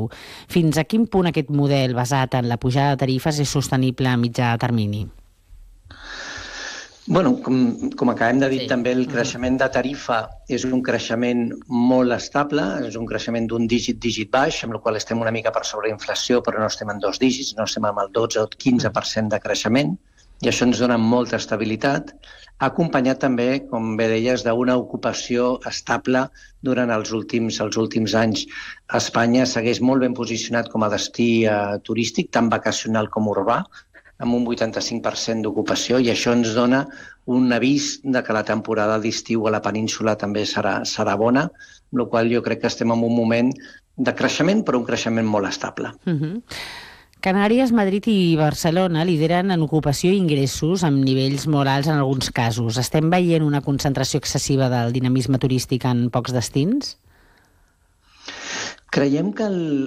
Fins a quin punt aquest model basat en la pujada de tarifes és sostenible a mitjà termini? Bueno, com acabem de dir, també el creixement de tarifa és un creixement molt estable, és un creixement d'un dígit baix, amb el qual estem una mica per sobre inflació, però no estem en 2 dígits, no estem amb el 12 o 15% de creixement, i això ens dona molta estabilitat, acompanyat també, com bé deies, d'una ocupació estable durant els últims anys. Espanya segueix molt ben posicionat com a destí turístic, tant vacacional com urbà, amb un 85% d'ocupació, i això ens dona un avís de que la temporada d'estiu a la península també serà bona, amb la qual jo crec que estem en un moment de creixement, però un creixement molt estable. Canàries, Madrid i Barcelona lideren en ocupació i ingressos amb nivells molt alts en alguns casos. Estem veient una concentració excessiva del dinamisme turístic en pocs destins? Creiem que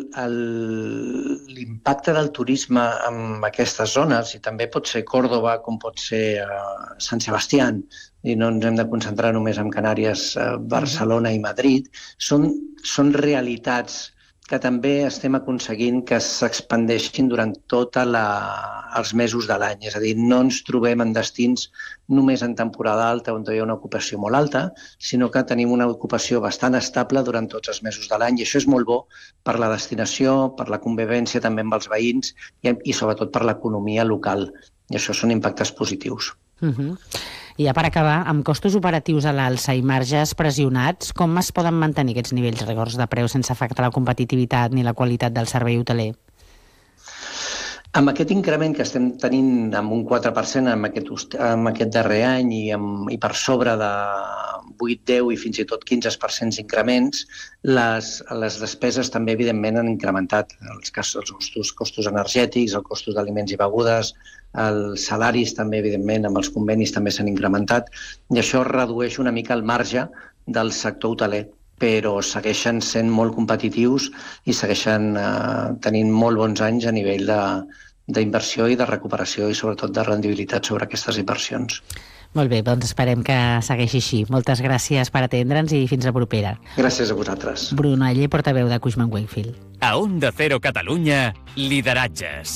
l'impacte del turisme en aquestes zones, i també pot ser Còrdova com pot ser Sant Sebastián, i no ens hem de concentrar només en Canàries, Barcelona i Madrid, són realitats que també estem aconseguint que s'expandeixin durant tots els mesos de l'any. És a dir, no ens trobem en destins només en temporada alta on hi ha una ocupació molt alta, sinó que tenim una ocupació bastant estable durant tots els mesos de l'any, i això és molt bo per la destinació, per la convivència també amb els veïns i sobretot per l'economia local. I això són impactes positius. I ja per acabar, amb costos operatius a l'alça i marges pressionats, com es poden mantenir aquests nivells records de preu sense afectar la competitivitat ni la qualitat del servei hoteler? Amb aquest increment que estem tenint amb un 4% amb aquest darrer any i per sobre de 8, 10 i fins i tot 15% increments, les despeses també evidentment han incrementat. Els costos energètics, els costos d'aliments i begudes, els salaris també evidentment amb els convenis també s'han incrementat, i això redueix una mica el marge del sector hoteler, però segueixen sent molt competitius i segueixen tenint molt bons anys a nivell d'inversió i de recuperació i sobretot de rendibilitat sobre aquestes inversions. Molt bé, doncs esperem que segueixi així. Moltes gràcies per atendre'ns i fins la propera. Gràcies a vosaltres. Bruno Aller, portaveu de Cushman & Wakefield. A Onda Cero Catalunya, lideratges.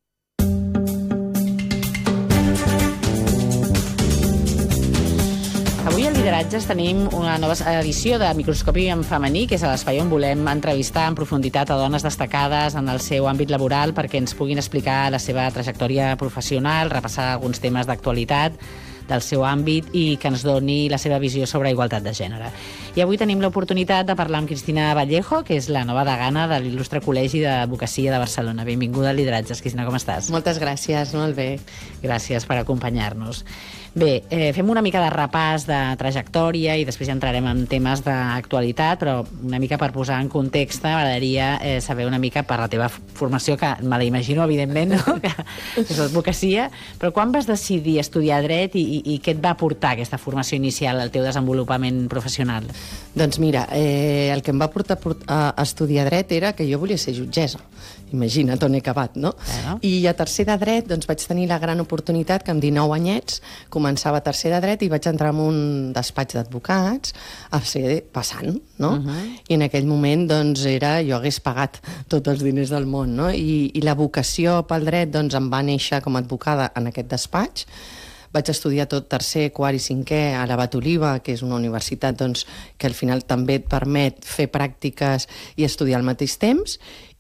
Avui a Lideratges tenim una nova edició de Microscopi en femení, que és l'espai on volem entrevistar en profunditat a dones destacades en el seu àmbit laboral perquè ens puguin explicar la seva trajectòria professional, repassar alguns temes d'actualitat del seu àmbit i que ens doni la seva visió sobre igualtat de gènere. I avui tenim l'oportunitat de parlar amb Cristina Vallejo, que és la nova degana de l'Il·lustre Col·legi d'Advocacia de Barcelona. Benvinguda a Lideratges, Cristina, com estàs? Moltes gràcies, molt bé. Gràcies per acompanyar-nos. Bé, fem una mica de repàs de trajectòria i després ja entrarem en temes d'actualitat, però una mica per posar en context m'agradaria saber una mica per la teva formació, que me la imagino, evidentment, no? que és l'advocacia, però quan vas decidir estudiar dret i què et va portar aquesta formació inicial al teu desenvolupament professional? Doncs mira, el que em va portar a estudiar dret era que jo volia ser jutgessa. Imagina't on he acabat, no? I a tercer de dret doncs, vaig tenir la gran oportunitat que amb 19 anyets començava tercer de dret i vaig entrar en un despatx d'advocats a ser passant, no? I en aquell moment doncs, jo hagués pagat tots els diners del món, no? I la vocació pel dret doncs, em va néixer com a advocada en aquest despatx. Vaig estudiar tot tercer, quart i cinquè a l'Abat Oliva, que és una universitat doncs, que al final també et permet fer pràctiques i estudiar al mateix temps.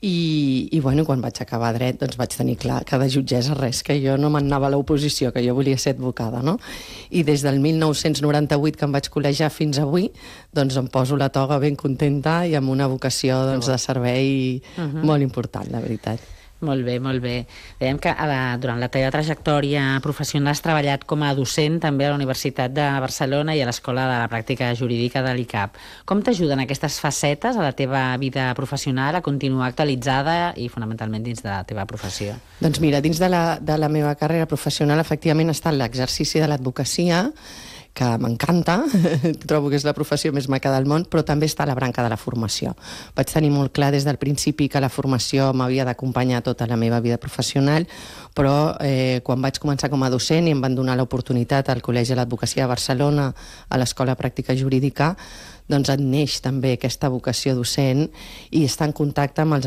I bueno, quan vaig acabar dret doncs vaig tenir clar que de jutgessa res, que jo no m'anava a l'oposició, que jo volia ser advocada, no? I des del 1998 que em vaig col·legiar fins avui, doncs em poso la toga ben contenta i amb una vocació doncs, de servei molt important, la veritat. Molt bé, molt bé. Dèiem que durant la teva trajectòria professional has treballat com a docent també a la Universitat de Barcelona i a l'Escola de la Pràctica Jurídica de l'ICAP. Com t'ajuden aquestes facetes a la teva vida professional a continuar actualitzada i fonamentalment dins de la teva professió? Doncs mira, dins de la meva carrera professional efectivament està l'exercici de l'advocacia, que m'encanta, trobo que és la professió més maca del món, però també està la branca de la formació. Vaig tenir molt clar des del principi que la formació m'havia d'acompanyar tota la meva vida professional, però quan vaig començar com a docent i em van donar l'oportunitat al Col·legi de l'Advocacia de Barcelona, a l'Escola de Pràctica Jurídica, doncs et neix també aquesta vocació docent i estar en contacte amb els